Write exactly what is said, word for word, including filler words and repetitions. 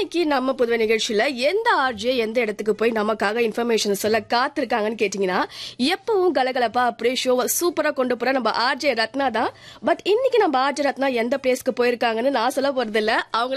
இன்னைக்கு நம்ம புதுவை நிகழ்ச்சியில எந்த ஆர்ஜே எந்த இடத்துக்கு போய் நமக்காக இன்ஃபர்மேஷன் சொல்ல காத்திருக்காங்கன்னு கேட்டீங்கன்னா, எப்பவும் கலகலப்பா அப்படியே ஷோவை சூப்பரா கொண்டு போற நம்ம ஆர்ஜே ரத்னா தான். பட் இன்னைக்கு நம்ம ஆர்ஜே ரத்னா எந்த பிளேஸ்க்கு போயிருக்காங்கன்னு நான் சொல்ல போறது இல்ல, அவங்க